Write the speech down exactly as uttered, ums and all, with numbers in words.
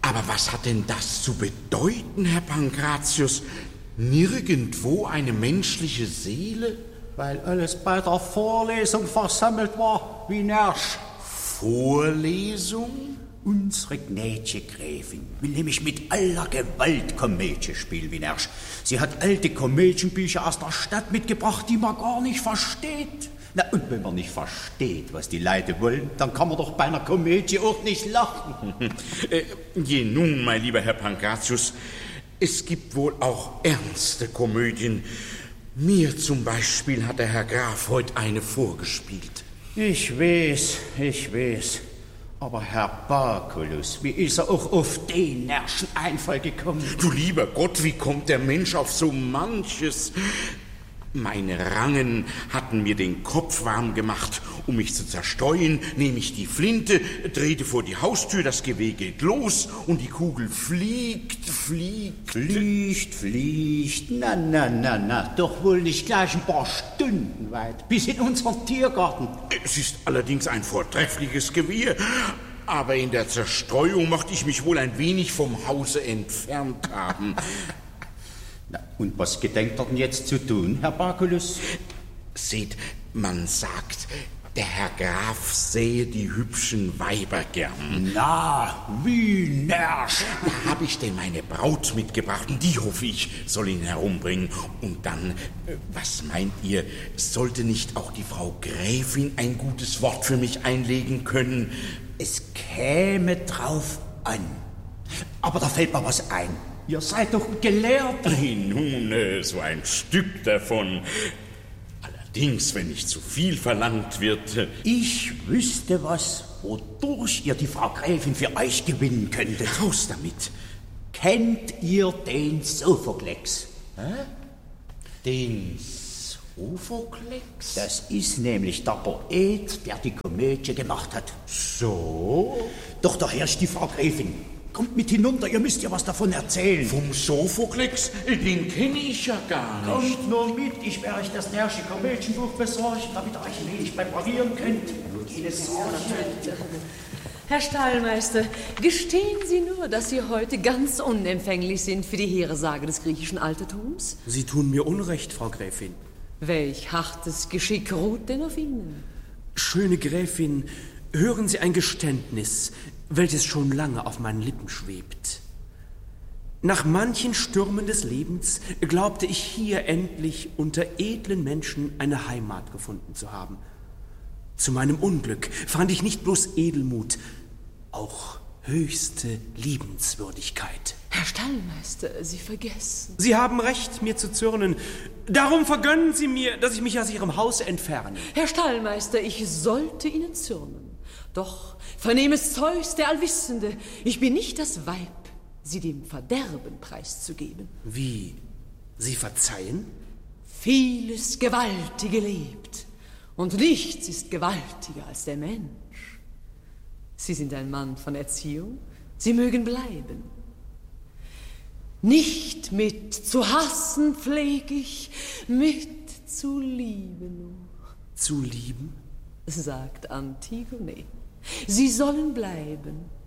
Aber was hat denn das zu bedeuten, Herr Pankratius? Nirgendwo eine menschliche Seele? Weil alles bei der Vorlesung versammelt war, wie Nersch. Vorlesung? Unsere gnädige Gräfin will nämlich mit aller Gewalt Komödie spielen, wie Nersch. Sie hat alte Komödienbücher aus der Stadt mitgebracht, die man gar nicht versteht. Na, und wenn man nicht versteht, was die Leute wollen, dann kann man doch bei einer Komödie auch nicht lachen. äh, je nun, mein lieber Herr Pankratius, es gibt wohl auch ernste Komödien. Mir zum Beispiel hat der Herr Graf heute eine vorgespielt. Ich weiß, ich weiß. Aber Herr Baculus, wie ist er auch auf den Nerschen Einfall gekommen? Du lieber Gott, wie kommt der Mensch auf so manches? Meine Rangen hatten mir den Kopf warm gemacht. Um mich zu zerstreuen, nehme ich die Flinte, trete vor die Haustür, das Gewehr geht los und die Kugel fliegt, fliegt... Fliegt, fliegt, na, na, na, na, doch wohl nicht gleich ein paar Stunden weit, bis in unseren Tiergarten. Es ist allerdings ein vortreffliches Gewehr, aber in der Zerstreuung mochte ich mich wohl ein wenig vom Hause entfernt haben. Na, und was gedenkt er denn jetzt zu tun, Herr Baculus? Seht, man sagt, der Herr Graf sähe die hübschen Weiber gern. Na, wie Nersch. Da habe ich denn meine Braut mitgebracht und die, hoffe ich, soll ihn herumbringen. Und dann, was meint ihr, sollte nicht auch die Frau Gräfin ein gutes Wort für mich einlegen können? Es käme drauf an. Aber da fällt mir was ein. Ihr seid doch gelehrt. Nun, so ein Stück davon. Allerdings, wenn nicht zu viel verlangt wird. Ich wüsste was, wodurch ihr die Frau Gräfin für euch gewinnen könntet. Raus damit. Kennt ihr den Sophokles? Hä? Den Sophokles? Das ist nämlich der Poet, der die Komödie gemacht hat. So? Doch da herrscht die Frau Gräfin. Kommt mit hinunter, ihr müsst ja was davon erzählen. Vom Sophokles? Den kenne ich ja gar nicht. Kommt nur mit, ich werde euch das Nersche Komödienbuch besorgen, damit ihr euch ein wenig präparieren könnt. Herr Stallmeister, gestehen Sie nur, dass Sie heute ganz unempfänglich sind für die Heeresage des griechischen Altertums? Sie tun mir Unrecht, Frau Gräfin. Welch hartes Geschick ruht denn auf Ihnen? Schöne Gräfin, hören Sie ein Geständnis, welches schon lange auf meinen Lippen schwebt. Nach manchen Stürmen des Lebens glaubte ich hier endlich unter edlen Menschen eine Heimat gefunden zu haben. Zu meinem Unglück fand ich nicht bloß Edelmut, auch höchste Liebenswürdigkeit. Herr Stallmeister, Sie vergessen. Sie haben recht, mir zu zürnen. Darum vergönnen Sie mir, dass ich mich aus Ihrem Haus entferne. Herr Stallmeister, ich sollte Ihnen zürnen. Doch vernehme es Zeus, der Allwissende, ich bin nicht das Weib, Sie dem Verderben preiszugeben. Wie? Sie verzeihen? Vieles Gewaltige lebt, und nichts ist gewaltiger als der Mensch. Sie sind ein Mann von Erziehung, Sie mögen bleiben. Nicht mit zu hassen pfleg ich, mit zu lieben nur. Zu lieben? Sagt Antigone. Sie sollen bleiben,